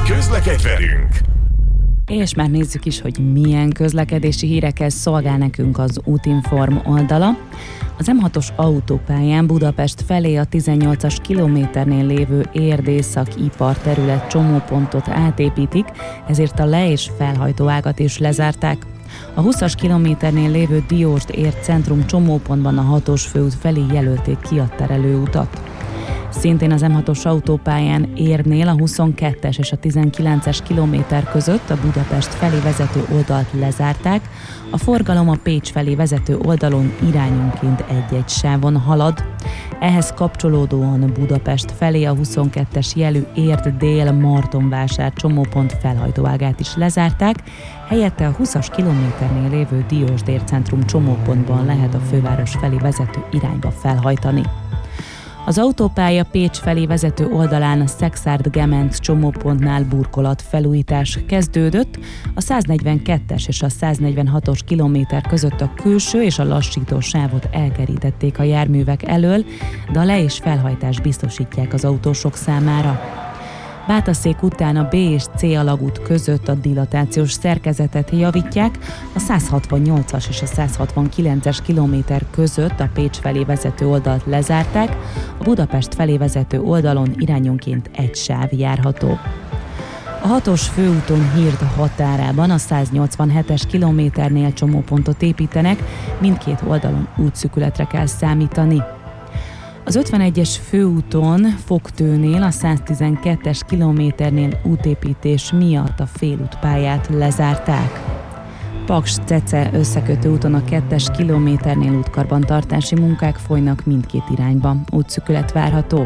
Közlekedj velünk! És már nézzük is, hogy milyen közlekedési hírekkel szolgál nekünk az Útinform oldala. Az M6-os autópályán Budapest felé a 18-as kilométernél lévő Érd-Észak-Ipar terület csomópontot átépítik, ezért a le- és felhajtóágat is lezárták. A 20-as kilométernél lévő Diósd-Érd centrum csomópontban a 6-os főút felé jelölték ki a terelőutat. Szintén az M6-os autópályán Érdnél a 22-es és a 19-es kilométer között a Budapest felé vezető oldalt lezárták, a forgalom a Pécs felé vezető oldalon irányonként egy-egy sávon halad. Ehhez kapcsolódóan Budapest felé a 22-es jelű Érd-Dél-Martonvásár csomópont felhajtóágát is lezárták, helyette a 20-as kilométernél lévő Diósd-Érd centrum csomópontban lehet a főváros felé vezető irányba felhajtani. Az autópálya Pécs felé vezető oldalán a Szekszárd-Gemenc csomópontnál burkolatfelújítás kezdődött, a 142-es és a 146-os kilométer között a külső és a lassító sávot elkerítették a járművek elől, de a le- és felhajtás biztosítják az autósok számára. Bátaszék után a B és C alagút között a dilatációs szerkezetet javítják, a 168-as és a 169-es kilométer között a Pécs felé vezető oldalt lezárták, a Budapest felé vezető oldalon irányonként egy sáv járható. A 6-os főúton Hird határában a 187-es kilométernél csomópontot építenek, mindkét oldalon útszűkületre kell számítani. Az 51-es főúton Fogtőnél a 112-es kilométernél útépítés miatt a félútpályát lezárták. Paks-Cece összekötő úton a 2-es kilométernél útkarbantartási munkák folynak mindkét irányba, útszűkület várható.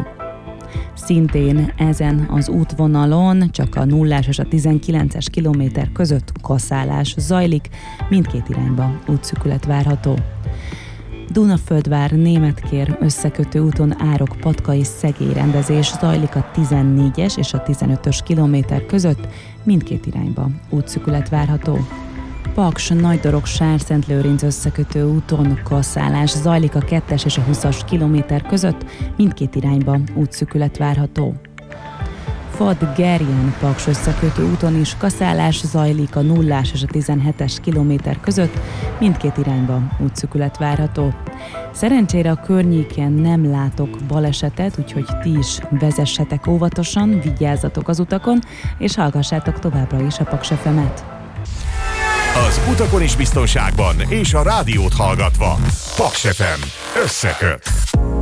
Szintén ezen az útvonalon csak a 0-as és a 19-es kilométer között kaszálás zajlik, mindkét irányba útszűkület várható. Dunaföldvár Németkér összekötő úton Árok-Patka és Szegély rendezés zajlik a 14-es és a 15-ös kilométer között, mindkét irányba útszűkület várható. Paks-Nagydorog-Sárszentlőrinc összekötő úton kaszálás zajlik a 2-es és a 20-as kilométer között, mindkét irányba útszűkület várható. Fad-Gerjen-Paks összekötő úton is kaszálás zajlik a 0-ás és a 17-es kilométer között, mindkét irányba útszűkület várható. Szerencsére a környéken nem látok balesetet, úgyhogy ti is vezessetek óvatosan, vigyázzatok az utakon, és hallgassátok továbbra is a Paks FM-et. Az utakon is biztonságban, és a rádiót hallgatva. Paks FM összeköt!